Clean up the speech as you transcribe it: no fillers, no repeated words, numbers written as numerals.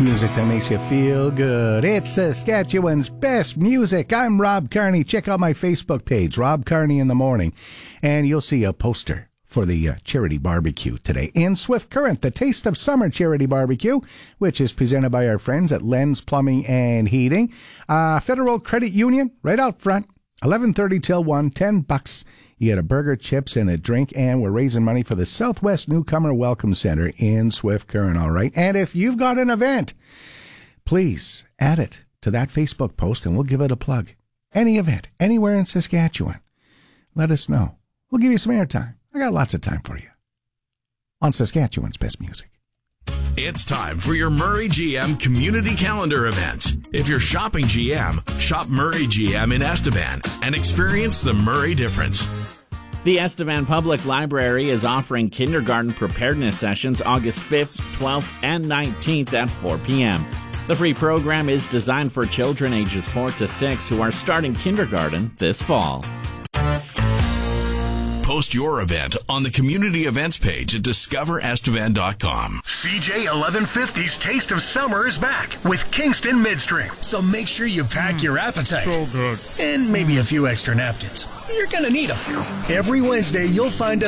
Music that makes you feel good. It's Saskatchewan's best music. I'm Rob Carney. Check out my Facebook page, Rob Carney in the Morning, and you'll see a poster for the charity barbecue today in Swift Current, the Taste of Summer charity barbecue, which is presented by our friends at Lens Plumbing and Heating. Federal Credit Union, right out front, 11:30 till 1, $10. You get a burger, chips, and a drink, and we're raising money for the Southwest Newcomer Welcome Center in Swift Current, all right? And if you've got an event, please add it to that Facebook post, and we'll give it a plug. Any event, anywhere in Saskatchewan, let us know. We'll give you some airtime. I got lots of time for you on Saskatchewan's best music. It's time for your Murray GM Community Calendar event. If you're shopping GM, shop Murray GM in Estevan and experience the Murray difference. The Estevan Public Library is offering kindergarten preparedness sessions August 5th, 12th, and 19th at 4 p.m. The free program is designed for children ages 4 to 6 who are starting kindergarten this fall. Post your event on the community events page at discoverestevan.com. CJ 1150's Taste of Summer is back with Kingston Midstream. So make sure you pack your appetite. So good. And maybe a few extra napkins. You're going to need them. Every Wednesday, you'll find us